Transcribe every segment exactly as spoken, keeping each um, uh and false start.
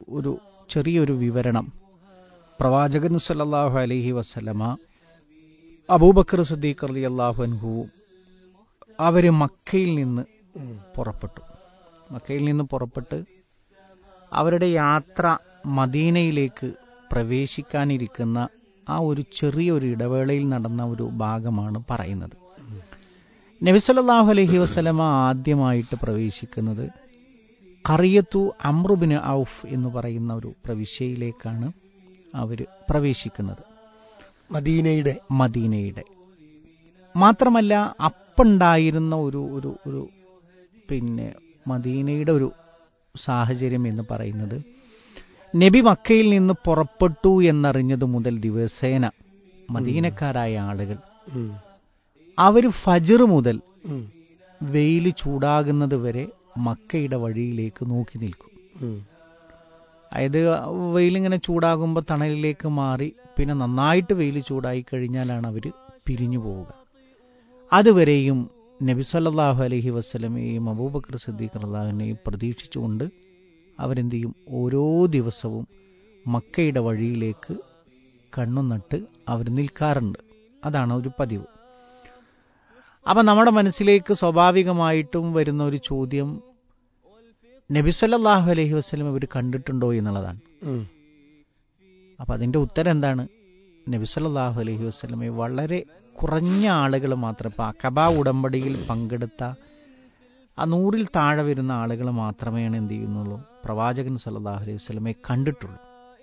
ഒരു ചെറിയൊരു വിവരണം. പ്രവാചകൻ സല്ലല്ലാഹു അലൈഹി വസല്ലമ അബൂബക്കർ സിദ്ദീഖ് റളിയല്ലാഹു അൻഹു അവർ മക്കയിൽ നിന്ന് പുറപ്പെട്ടു. മക്കയിൽ നിന്ന് പുറപ്പെട്ട് അവരുടെ യാത്ര മദീനയിലേക്ക് പ്രവേശിക്കാനിരിക്കുന്ന ആ ഒരു ചെറിയൊരു ഇടവേളയിൽ നടന്ന ഒരു ഭാഗമാണ് പറയുന്നത്. നബി സല്ലല്ലാഹു അലൈഹി വസല്ലമ ആദ്യമായിട്ട് പ്രവേശിക്കുന്നത് ഖറിയത്തു അംർ ഇബ്നു ഔഫ് എന്ന് പറയുന്ന ഒരു പ്രവിശ്യയിലേക്കാണ് അവർ പ്രവേശിക്കുന്നത്, മദീനയുടെ മദീനയുടെ മാത്രമല്ല അപ്പുണ്ടായിരുന്ന ഒരു ഒരു ഒരു പിന്നെ മദീനയുടെ ഒരു സാഹചര്യം എന്ന് പറയുന്നത്, നബി മക്കയിൽ നിന്ന് പുറപ്പെട്ടു എന്നറിഞ്ഞത് മുതൽ ദിവസേന മദീനക്കാരായ ആളുകൾ അവർ ഫജ്ർ മുതൽ വെയിൽ ചൂടാകുന്നത് വരെ മക്കയുടെ വഴിയിലേക്ക് നോക്കി നിൽക്കും. അതായത് വെയിലിങ്ങനെ ചൂടാകുമ്പോൾ തണലിലേക്ക് മാറി പിന്നെ നന്നായിട്ട് വെയിൽ ചൂടായി കഴിഞ്ഞാലാണ് അവർ പിരിഞ്ഞു പോവുക. അതുവരെയും നബി സല്ലല്ലാഹു അലൈഹി വസല്ലമയെയും അബൂബക്കർ സിദ്ദീഖ് റളിയല്ലാഹു അൻഹുവിനെയും പ്രതീക്ഷിച്ചുകൊണ്ട് അവരെന്ത് ചെയ്യും, ഓരോ ദിവസവും മക്കയുടെ വഴിയിലേക്ക് കണ്ണു നട്ട് അവർ നിൽക്കാറുണ്ട്. അതാണ് ഒരു പതിവ്. അപ്പം നമ്മുടെ മനസ്സിലേക്ക് സ്വാഭാവികമായിട്ടും വരുന്ന ഒരു ചോദ്യം, നബി സല്ലല്ലാഹു അലൈഹി വസല്ലം ഇവർ കണ്ടിട്ടുണ്ടോ എന്നുള്ളതാണ്. അപ്പം അതിൻ്റെ ഉത്തരം എന്താണ്? നബി സല്ലല്ലാഹു അലൈഹി വസല്ലമയെ വളരെ കുറഞ്ഞ ആളുകൾ മാത്രം, ഇപ്പം അഖബ ഉടമ്പടിയിൽ പങ്കെടുത്ത ആ നൂറിൽ താഴെ വരുന്ന ആളുകൾ മാത്രമേ എന്ത് ചെയ്യുന്നുള്ളൂ, പ്രവാചകൻ സല്ലല്ലാഹു അലൈഹി വസല്ലമയെ കണ്ടിട്ടുള്ളൂ.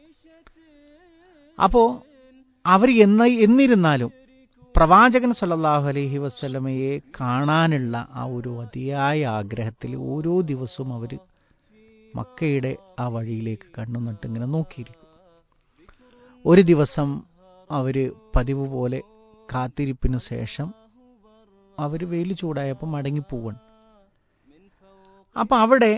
അപ്പോൾ അവർ എന്ന എന്നിരുന്നാലും പ്രവാചകൻ സല്ലല്ലാഹു അലൈഹി വസല്ലമയെ കാണാനുള്ള ആ ഒരു അതിയായ ആഗ്രഹത്തിൽ ഓരോ ദിവസവും അവർ മക്കയുടെ ആ വഴിയിലേക്ക് കണ്ണു നട്ട് ഇങ്ങനെ നോക്കിയിരിക്കും. ഒരു ദിവസം അവർ പതിവ് പോലെ കാത്തിരിപ്പിന് ശേഷം അവർ വെയിൽ ചൂടായപ്പോൾ മടങ്ങിപ്പോവാണ്. അപ്പം അവിടെ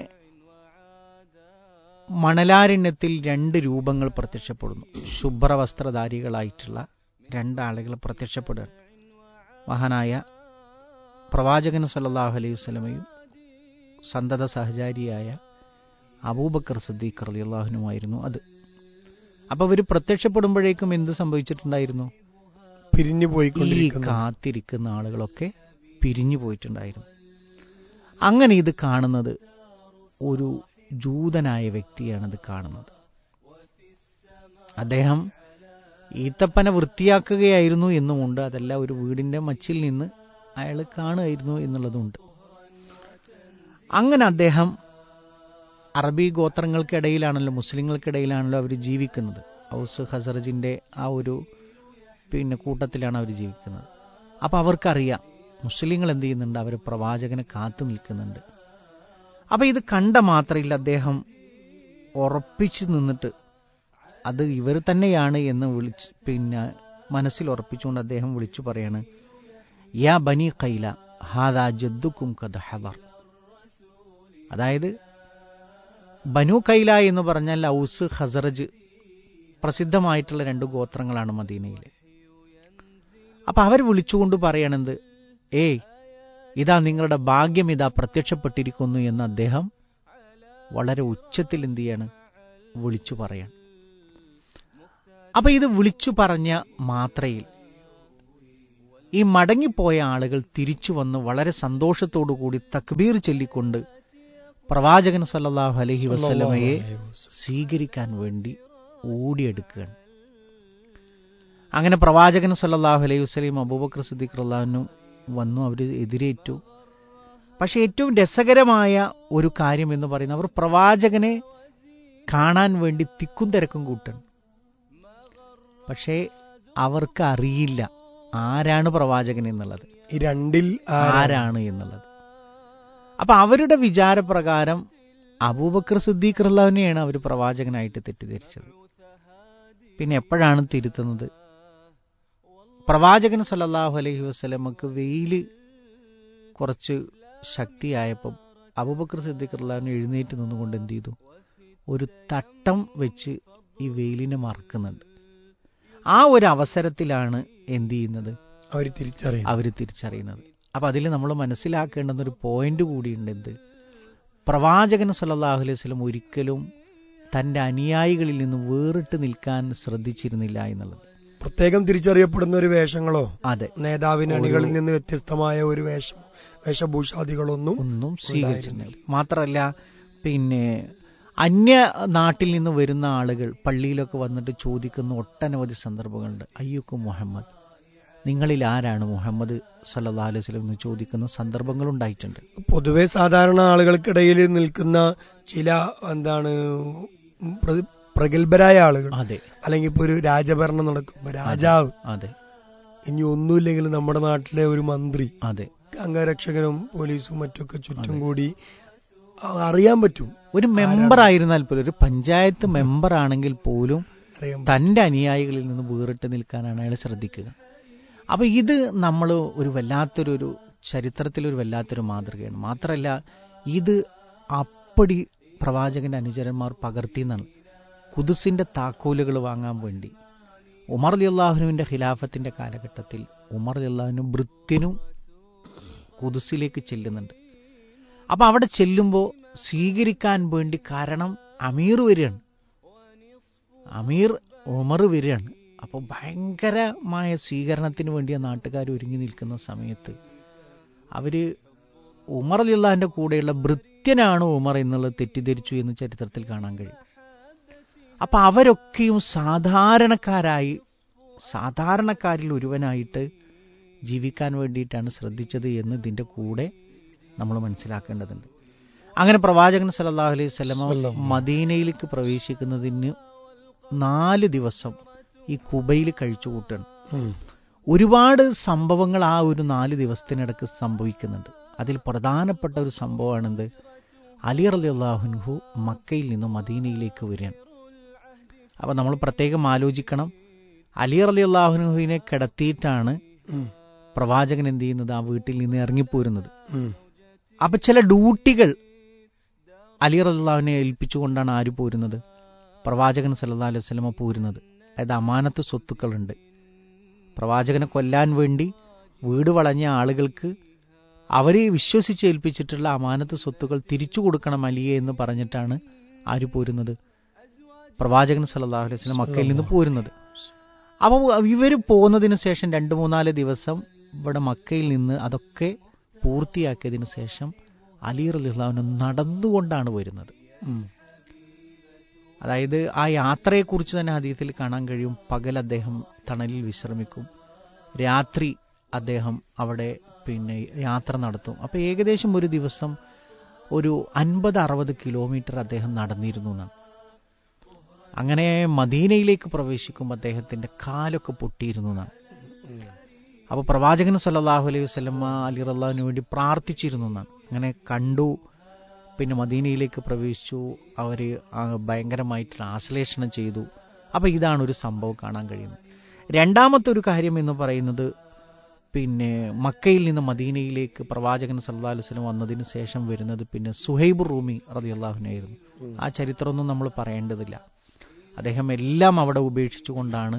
മണലാരണ്യത്തിൽ രണ്ട് രൂപങ്ങൾ പ്രത്യക്ഷപ്പെടുന്നു. ശുഭ്രവസ്ത്രധാരികളായിട്ടുള്ള രണ്ടാളുകൾ പ്രത്യക്ഷപ്പെടുകയാണ്. മഹാനായ പ്രവാചകൻ സല്ലല്ലാഹു അലൈഹി വസല്ലമയും സന്തത സഹചാരിയായ അബൂബക്കർ സിദ്ദീഖ് റളിയല്ലാഹു അൻഹുമായിരുന്നു അത്. അപ്പോൾ അവർ പ്രത്യക്ഷപ്പെടുമ്പോഴേക്കും എന്ത് സംഭവിച്ചിട്ടുണ്ടായിരുന്നു? പിരിഞ്ഞു പോയി, ഈ കാത്തിരിക്കുന്ന ആളുകളൊക്കെ പിരിഞ്ഞു പോയിട്ടുണ്ടായിരുന്നു. അങ്ങനെ ഇത് കാണുന്നത് ഒരു ജൂതനായ വ്യക്തിയാണിത് കാണുന്നത്. അദ്ദേഹം ഈത്തപ്പന വൃത്തിയാക്കുകയായിരുന്നു എന്നുമുണ്ട്, അതല്ല ഒരു വീടിന്റെ മച്ചിൽ നിന്ന് അയാൾ കാണുമായിരുന്നു എന്നുള്ളതുണ്ട്. അങ്ങനെ അദ്ദേഹം അറബി ഗോത്രങ്ങൾക്കിടയിലാണല്ലോ, മുസ്ലിങ്ങൾക്കിടയിലാണല്ലോ അവർ ജീവിക്കുന്നത്. ഔസ് ഖസറജിന്റെ ആ ഒരു പിന്നെ കൂട്ടത്തിലാണ് അവർ ജീവിക്കുന്നത്. അപ്പം അവർക്കറിയാം മുസ്ലിങ്ങൾ എന്ത് ചെയ്യുന്നുണ്ട്, അവർ പ്രവാചകനെ കാത്തു നിൽക്കുന്നുണ്ട്. അപ്പം ഇത് കണ്ട മാത്രയില്ല, അദ്ദേഹം ഉറപ്പിച്ചു നിന്നിട്ട് അത് ഇവർ തന്നെയാണ് എന്ന് വിളിച്ച് പിന്നെ മനസ്സിൽ ഉറപ്പിച്ചുകൊണ്ട് അദ്ദേഹം വിളിച്ചു പറയാണ്, യാ ബനി ഖൈല ഹാദാ ജദ്ദുക്കും ഖദ് ഹദർ. അതായത് ബനു ഖൈല എന്ന് പറഞ്ഞാൽ ഔസ് ഖസറജ് പ്രസിദ്ധമായിട്ടുള്ള രണ്ട് ഗോത്രങ്ങളാണ് മദീനയിലെ. അപ്പം അവർ വിളിച്ചുകൊണ്ട് പറയണത്, ഏയ് ഇതാ നിങ്ങളുടെ ഭാഗ്യം ഇതാ പ്രത്യക്ഷപ്പെട്ടിരിക്കുന്നു എന്ന് അദ്ദേഹം വളരെ ഉച്ചത്തിൽ എന്ത് ചെയ്യാണ്, വിളിച്ചു പറയാൻ. അപ്പൊ ഇത് വിളിച്ചു പറഞ്ഞ മാത്രയിൽ ഈ മടങ്ങിപ്പോയ ആളുകൾ തിരിച്ചു വന്ന് വളരെ സന്തോഷത്തോടു കൂടി തക്ബീർ ചൊല്ലിക്കൊണ്ട് പ്രവാചകൻ സല്ലല്ലാഹു അലൈഹി വസല്ലമയെ സ്വീകരിക്കാൻ വേണ്ടി ഓടിയെടുക്കുകയാണ്. അങ്ങനെ പ്രവാചകൻ സല്ലല്ലാഹു അലൈഹി വസല്ലം അബൂബക്കർ സിദ്ദീഖ് റളിയല്ലാഹു അൻഹു വന്നു, അവർ എതിരേറ്റു. പക്ഷെ ഏറ്റവും രസകരമായ ഒരു കാര്യം എന്ന് പറയുന്നത്, അവർ പ്രവാചകനെ കാണാൻ വേണ്ടി തിക്കും തിരക്കും കൂട്ടണം. പക്ഷേ അവർക്ക് അറിയില്ല ആരാണ് പ്രവാചകൻ എന്നുള്ളത്, ഈ രണ്ടിൽ ആരാണ് എന്നുള്ളത്. അപ്പൊ അവരുടെ വിചാരപ്രകാരം അബൂബക്കർ സിദ്ദീഖ് റളിയല്ലാഹു അൻഹുവിനെയാണ് അവർ പ്രവാചകനായിട്ട് തെറ്റിദ്ധരിച്ചത്. പിന്നെ എപ്പോഴാണ് തിരുത്തുന്നത്? പ്രവാചകൻ സല്ലല്ലാഹു അലൈഹി വസല്ലമക്ക് വെയിൽ കുറച്ച് ശക്തിയായപ്പോൾ അബൂബക്കർ സിദ്ദീഖ് റളിയല്ലാഹു അൻഹു എഴുന്നേറ്റ് നിന്നുകൊണ്ട് എന്ത് ചെയ്തു, ഒരു തട്ടം വെച്ച് ഈ വെയിലിനെ മറക്കുന്നുണ്ട്. ആ ഒരു അവസരത്തിലാണ് എന്ത് ചെയ്യുന്നത്, അവർ തിരിച്ചറിയുന്നത് അവർ തിരിച്ചറിയുന്നത്. അപ്പൊ അതിൽ നമ്മൾ മനസ്സിലാക്കേണ്ടുന്ന ഒരു പോയിന്റ് കൂടിയുണ്ട്. എന്ത്? പ്രവാചകൻ സല്ലല്ലാഹു അലൈഹി വസല്ലം ഒരിക്കലും തൻ്റെ അനുയായികളിൽ നിന്ന് വേറിട്ട് നിൽക്കാൻ ശ്രദ്ധിച്ചിരുന്നില്ല എന്നുള്ളത്. പ്രത്യേകം തിരിച്ചറിയപ്പെടുന്ന ഒരു വേഷങ്ങളോ അതെ, നേതാവിന് അണികളിൽ നിന്ന് വ്യത്യസ്തമായ ഒരു വേഷം വേഷഭൂഷാദികളൊന്നും ഒന്നും സ്വീകരിച്ചിരുന്നില്ല. മാത്രമല്ല, പിന്നെ അന്യ നാട്ടിൽ നിന്ന് വരുന്ന ആളുകൾ പള്ളിയിലൊക്കെ വന്നിട്ട് ചോദിക്കുന്ന ഒട്ടനവധി സന്ദർഭങ്ങളുണ്ട്. അയ്യുക്കും മുഹമ്മദ്, നിങ്ങളിൽ ആരാണ് മുഹമ്മദ് സല്ലല്ലാഹു അലൈഹി വസല്ലം എന്ന് ചോദിക്കുന്ന സന്ദർഭങ്ങളുണ്ടായിട്ടുണ്ട്. പൊതുവെ സാധാരണ ആളുകൾക്കിടയിൽ നിൽക്കുന്ന ചില എന്താണ് പ്ര- പ്രഗത്ഭരായ ആളുകൾ, അതെ അല്ലെങ്കിൽ ഇപ്പൊ ഒരു രാജഭരണം നടക്കുമ്പോ രാജാവ്, അതെ ഇനി ഒന്നുമില്ലെങ്കിൽ നമ്മുടെ നാട്ടിലെ ഒരു മന്ത്രി, അതെ അംഗരക്ഷകരും പോലീസും മറ്റൊക്കെ ചുറ്റും കൂടി അറിയാൻ പറ്റും. ഒരു മെമ്പർ ആയിരുന്നാൽ പോലും, ഒരു പഞ്ചായത്ത് മെമ്പർ ആണെങ്കിൽ പോലും അറിയാൻ തൻ്റെ അനുയായികളിൽ നിന്ന് വേറിട്ട് നിൽക്കാനാണ് അയാൾ ശ്രദ്ധിക്കുക. അപ്പൊ ഇത് നമ്മൾ ഒരു വല്ലാത്തൊരു ഒരു ചരിത്രത്തിലൊരു വല്ലാത്തൊരു മാതൃകയാണ്. മാത്രമല്ല, ഇത് അപ്പടി പ്രവാചകന്റെ അനുചരന്മാർ പകർത്തിയെന്നാണ്. ഖുദ്സിന്റെ താക്കോലുകൾ വാങ്ങാൻ വേണ്ടി ഉമർ റളിയല്ലാഹുവിന്റെ ഖിലാഫത്തിന്റെ കാലഘട്ടത്തിൽ ഉമർ റളിയല്ലാഹു ഭൃത്യനും ഖുദ്സിലേക്ക് ചെല്ലുന്നുണ്ട്. അപ്പൊ അവിടെ ചെല്ലുമ്പോൾ സ്വീകരിക്കാൻ വേണ്ടി, കാരണം അമീർ വരികയാണ്, അമീർ ഉമർ വരികയാണ്. അപ്പോൾ ഭയങ്കരമായ സ്വീകരണത്തിന് വേണ്ടി ആ നാട്ടുകാർ ഒരുങ്ങി നിൽക്കുന്ന സമയത്ത് അവര് ഉമർ റളിയല്ലാഹുവിന്റെ കൂടെയുള്ള ഭൃത്യനാണ് ഉമർ എന്നുള്ളത് തെറ്റിദ്ധരിച്ചു എന്ന് ചരിത്രത്തിൽ കാണാൻ കഴിയും. അപ്പൊ അവരൊക്കെയും സാധാരണക്കാരായി, സാധാരണക്കാരിൽ ഒരുവനായിട്ട് ജീവിക്കാൻ വേണ്ടിയിട്ടാണ് ശ്രദ്ധിച്ചത് എന്ന് ഇതിന്റെ കൂടെ നമ്മൾ മനസ്സിലാക്കേണ്ടതുണ്ട്. അങ്ങനെ പ്രവാചകൻ സല്ലല്ലാഹു അലൈഹി വസല്ലം മദീനയിലേക്ക് പ്രവേശിക്കുന്നതിന് നാല് ദിവസം ഈ കുബയിൽ കഴിച്ചുകൂട്ടാണ്. ഒരുപാട് സംഭവങ്ങൾ ആ ഒരു നാല് ദിവസത്തിനിടക്ക് സംഭവിക്കുന്നുണ്ട്. അതിൽ പ്രധാനപ്പെട്ട ഒരു സംഭവമാണെന്ത്, അലി റളിയല്ലാഹു അൻഹു മക്കയിൽ നിന്ന് മദീനയിലേക്ക് വരികയാണ്. അപ്പൊ നമ്മൾ പ്രത്യേകം ആലോചിക്കണം, അലി റളിയല്ലാഹു അൻഹുവിനെ കിടത്തിയിട്ടാണ് പ്രവാചകൻ എന്ത് ചെയ്യുന്നത്, ആ വീട്ടിൽ നിന്ന് ഇറങ്ങിപ്പോരുന്നത്. അപ്പൊ ചില ഡ്യൂട്ടികൾ അലി റളിയല്ലാഹുവിനെ ഏൽപ്പിച്ചുകൊണ്ടാണ് ആര് പോരുന്നത്, പ്രവാചകൻ സല്ലല്ലാഹു അലൈഹി വസല്ലം പോരുന്നത്. അതായത് അമാനത്ത് സ്വത്തുക്കളുണ്ട്. പ്രവാചകനെ കൊല്ലാൻ വേണ്ടി വീട് വളഞ്ഞ ആളുകൾക്ക് അവരെ വിശ്വസിച്ച് ഏൽപ്പിച്ചിട്ടുള്ള അമാനത്ത് സ്വത്തുക്കൾ തിരിച്ചു കൊടുക്കണം അലിയെ എന്ന് പറഞ്ഞിട്ടാണ് ആര് പോരുന്നത്, പ്രവാചകൻ സല്ലല്ലാഹു അലൈഹി വസല്ലം മക്കയിൽ നിന്ന് പോരുന്നത്. അപ്പോൾ ഇവർ പോകുന്നതിന് ശേഷം രണ്ട് മൂന്നാല് ദിവസം ഇവിടെ മക്കയിൽ നിന്ന് അതൊക്കെ പൂർത്തിയാക്കിയതിനു ശേഷം അലി റളിയല്ലാഹു അൻഹു നടന്നുകൊണ്ടാണ് വരുന്നത്. അതായത് ആ യാത്രയെക്കുറിച്ച് തന്നെ ഹദീസിൽ കാണാൻ കഴിയും. പകൽ അദ്ദേഹം തണലിൽ വിശ്രമിക്കും, രാത്രി അദ്ദേഹം അവിടെ പിന്നെ യാത്ര നടത്തും. അപ്പൊ ഏകദേശം ഒരു ദിവസം ഒരു അൻപത് അറുപത് കിലോമീറ്റർ അദ്ദേഹം നടന്നിരുന്നു എന്നാണ്. അങ്ങനെ മദീനയിലേക്ക് പ്രവേശിക്കുമ്പോൾ അദ്ദേഹത്തിന്റെ കാലൊക്കെ പൊട്ടിയിരുന്നു എന്നാണ്. അപ്പൊ പ്രവാചകൻ സല്ലല്ലാഹു അലൈഹി വസല്ലം അലി റളിയല്ലാഹുവിന് വേണ്ടി പ്രാർത്ഥിച്ചിരുന്നു എന്നാണ്. അങ്ങനെ കണ്ടു, പിന്നെ മദീനയിലേക്ക് പ്രവേശിച്ചു. അവര് ഭയങ്കരമായിട്ട് ആശ്ലേഷണം ചെയ്തു. അപ്പൊ ഇതാണ് ഒരു സംഭവം കാണാൻ കഴിയുന്നത്. രണ്ടാമത്തെ ഒരു കാര്യം എന്ന് പറയുന്നത്, പിന്നെ മക്കയിൽ നിന്ന് മദീനയിലേക്ക് പ്രവാചകൻ സല്ലല്ലാഹു അലൈഹി വസല്ലം വന്നതിന് ശേഷം വരുന്നത് പിന്നെ സുഹൈബ് റൂമി റളിയല്ലാഹു അൻഹു ആയിരുന്നു. ആ ചരിത്രമൊന്നും നമ്മൾ പറയേണ്ടതില്ല. അദ്ദേഹം എല്ലാം അവിടെ ഉപേക്ഷിച്ചുകൊണ്ടാണ്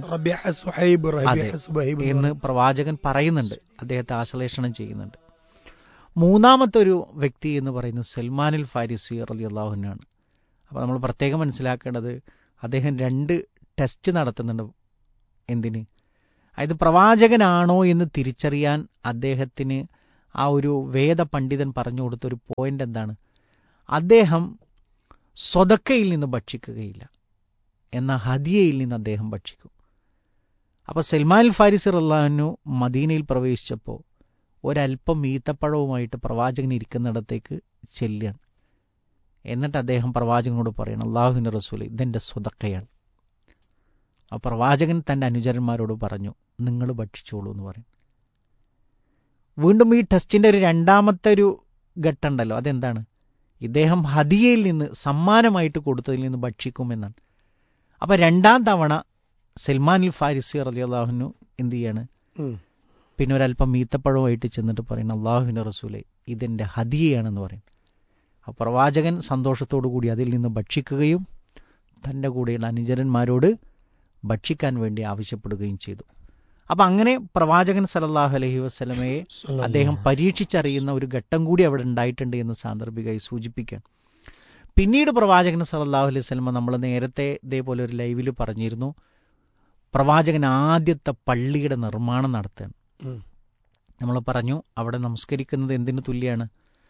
എന്ന് പ്രവാചകൻ പറയുന്നുണ്ട്, അദ്ദേഹത്തെ ആശ്ലേഷണം ചെയ്യുന്നുണ്ട്. മൂന്നാമത്തെ ഒരു വ്യക്തി എന്ന് പറയുന്നത് സൽമാനുൽ ഫാരിസി റളിയല്ലാഹു അൻഹു ആണ്. അപ്പോൾ നമ്മൾ പ്രത്യേകം മനസ്സിലാക്കേണ്ടത്, അദ്ദേഹം രണ്ട് ടെസ്റ്റ് നടത്തുന്നുണ്ട്. എന്തിന്? അതായത് പ്രവാചകനാണോ എന്ന് തിരിച്ചറിയാൻ അദ്ദേഹത്തിന് ആ ഒരു വേദ പണ്ഡിതൻ പറഞ്ഞു കൊടുത്തൊരു പോയിന്റ് എന്താണ്, അദ്ദേഹം സ്വതക്കയിൽ നിന്ന് ഭക്ഷിക്കുകയില്ല, എന്ന ഹദിയയിൽ നിന്ന് അദ്ദേഹം ഭക്ഷിക്കും. അപ്പോൾ സൽമാനുൽ ഫാരിസി റളിയല്ലാഹു അൻഹു മദീനയിൽ പ്രവേശിച്ചപ്പോൾ ഒരല്പം ഈത്തപ്പഴവുമായിട്ട് പ്രവാചകൻ ഇരിക്കുന്നിടത്തേക്ക് ചെല്ലുകയാണ്. എന്നിട്ട് അദ്ദേഹം പ്രവാചകനോട് പറയണം, അല്ലാഹുവിന്റെ റസൂലേ, ഇതെന്റെ സ്വതക്കയാണ്. ആ പ്രവാചകൻ തന്റെ അനുചരന്മാരോട് പറഞ്ഞു, നിങ്ങൾ ഭക്ഷിച്ചോളൂ എന്ന് പറയും. വീണ്ടും ഈ ടെസ്റ്റിന്റെ ഒരു രണ്ടാമത്തെ ഒരു ഘട്ടമുണ്ടല്ലോ, അതെന്താണ്, ഇദ്ദേഹം ഹദിയയിൽ നിന്ന് സമ്മാനമായിട്ട് കൊടുത്തതിൽ നിന്ന് ഭക്ഷിക്കുമെന്നാണ്. അപ്പൊ രണ്ടാം തവണ സൽമാനുൽ ഫാരിസി റളിയല്ലാഹു അൻഹു എന്ത് ചെയ്യാണ്, പിന്നെ ഒരല്പം ഈത്തപ്പഴവുമായിട്ട് ചെന്നിട്ട് പറയുന്നത്, അല്ലാഹുവിന്റെ റസൂലേ, ഇതെന്റെ ഹദിയയാണെന്ന് പറയും. ആ പ്രവാചകൻ സന്തോഷത്തോടു കൂടി അതിൽ നിന്ന് ഭക്ഷിക്കുകയും തൻ്റെ കൂടെയുള്ള അനുചരന്മാരോട് ഭക്ഷിക്കാൻ വേണ്ടി ആവശ്യപ്പെടുകയും ചെയ്തു. അപ്പൊ അങ്ങനെ പ്രവാചകൻ സല്ലല്ലാഹു അലൈഹി വസല്ലമയെ അദ്ദേഹം പരീക്ഷിച്ചറിയുന്ന ഒരു ഘട്ടം കൂടി അവിടെ ഉണ്ടായിട്ടുണ്ട് എന്ന് സാന്ദർഭികമായി സൂചിപ്പിക്കാൻ. പിന്നീട് പ്രവാചകൻ സല്ലല്ലാഹു അലൈഹി വസല്ലം നമ്മൾ നേരത്തെ ഇതേപോലെ ഒരു ലൈവിൽ പറഞ്ഞിരുന്നു, പ്രവാചകൻ ആദ്യത്തെ പള്ളിയുടെ നിർമ്മാണം നടത്തുകയാണ്. നമ്മൾ പറഞ്ഞു അവിടെ നമസ്കരിക്കുന്നത് എന്തിനു തുല്യമാണ്?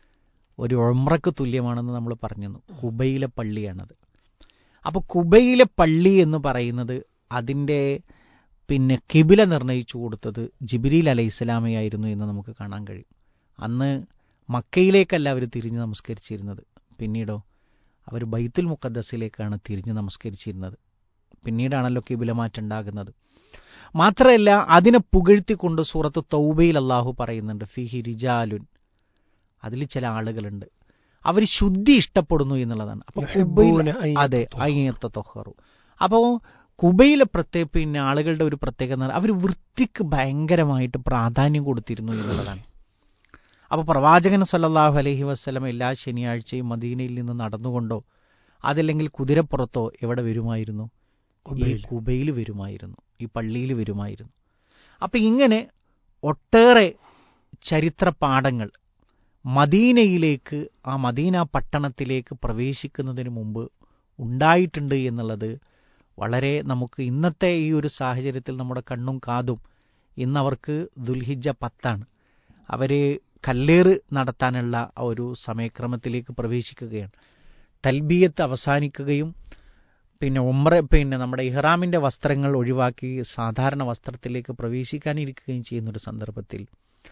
ഒരു ഉംറക്ക് തുല്യമാണെന്ന് നമ്മൾ പറഞ്ഞിരുന്നു. കുബയിലെ പള്ളിയാണത്. അപ്പോൾ കുബയിലെ പള്ളി എന്ന് പറയുന്നത് അതിൻ്റെ പിന്നെ കിബില നിർണയിച്ചു കൊടുത്തത് ജിബ്രീൽ അലൈഹിസ്സലാമയായിരുന്നു എന്ന് നമുക്ക് കാണാൻ കഴിയും. അന്ന് മക്കയിലേക്കല്ല അവർ തിരിഞ്ഞ് നമസ്കരിച്ചിരുന്നത്, പിന്നീടോ അവർ ബൈത്തുൽ മുഖദ്ദസിലേക്കാണ് തിരിഞ്ഞ് നമസ്കരിച്ചിരുന്നത്. പിന്നീടാണല്ലോ കിബില മാറ്റം ഉണ്ടാകുന്നത്. മാത്രമല്ല അതിനെ പുകഴ്ത്തിക്കൊണ്ട് സൂറത്ത് തൗബയിൽ അള്ളാഹു പറയുന്നുണ്ട്, ഫിഹി റിജാലുൻ, അതിൽ ചില ആളുകളുണ്ട് അവർ ശുദ്ധി ഇഷ്ടപ്പെടുന്നു എന്നുള്ളതാണ്. അപ്പോൾ അതെ അയ്യത്ത തൊഹറു. അപ്പോൾ കുബയിലെ പ്രത്യേക പിന്നെ ആളുകളുടെ ഒരു പ്രത്യേകത അവർ വൃത്തിക്ക് ഭയങ്കരമായിട്ട് പ്രാധാന്യം കൊടുത്തിരുന്നു എന്നുള്ളതാണ്. അപ്പോൾ പ്രവാചകൻ സല്ലല്ലാഹു അലൈഹി വസല്ലം എല്ലാ ശനിയാഴ്ചയും മദീനയിൽ നിന്ന് നടന്നുകൊണ്ടോ അതല്ലെങ്കിൽ കുതിരപ്പുറത്തോ എവിടെ വരുമായിരുന്നു? ഈ കുബയിൽ വരുമായിരുന്നു, ഈ പള്ളിയിൽ വരുമായിരുന്നു. അപ്പം ഇങ്ങനെ ഒട്ടേറെ ചരിത്ര പാഠങ്ങൾ മദീനയിലേക്ക്, ആ മദീന പട്ടണത്തിലേക്ക് പ്രവേശിക്കുന്നതിന് മുമ്പ് ഉണ്ടായിട്ടുണ്ട് എന്നുള്ളത് വളരെ നമുക്ക് ഇന്നത്തെ ഈ ഒരു സാഹചര്യത്തിൽ നമ്മുടെ കണ്ണും കാതും, ഇന്നവർക്ക് ദുൽഹിജ്ജ പത്താണ്, അവർ കല്ലേറ് നടത്താനുള്ള ഒരു സമയക്രമത്തിലേക്ക് പ്രവേശിക്കുകയാണ്. തൽബിയത്ത് അവസാനിക്കുകയും പിന്നെ ഉംറ പിന്നെ നമ്മുടെ ഇഹ്റാമിൻ്റെ വസ്ത്രങ്ങൾ ഒഴിവാക്കി സാധാരണ വസ്ത്രത്തിലേക്ക് പ്രവേശിക്കാനിരിക്കുകയും ചെയ്യുന്നൊരു സന്ദർഭത്തിൽ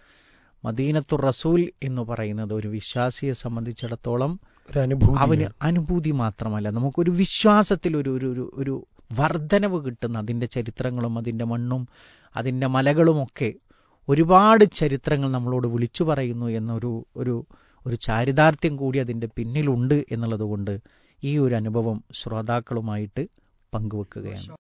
മദീനത്തുർ റസൂൽ എന്ന് പറയുന്നത് ഒരു വിശ്വാസിയെ സംബന്ധിച്ചിടത്തോളം അവന് അനുഭൂതി മാത്രമല്ല, നമുക്കൊരു വിശ്വാസത്തിൽ ഒരു ഒരു ഒരു വർധനവ് കിട്ടുന്ന, അതിൻ്റെ ചരിത്രങ്ങളും അതിൻ്റെ മണ്ണും അതിൻ്റെ മലകളുമൊക്കെ ഒരുപാട് ചരിത്രങ്ങൾ നമ്മളോട് വിളിച്ചു പറയുന്നു എന്നൊരു ഒരു ഒരു ചാരിതാർത്ഥ്യം കൂടി അതിൻ്റെ പിന്നിലുണ്ട് എന്നുള്ളത് കൊണ്ട് ഈ ഒരു അനുഭവം ശ്രോതാക്കളുമായിട്ട് പങ്കുവെക്കുകയാണ്.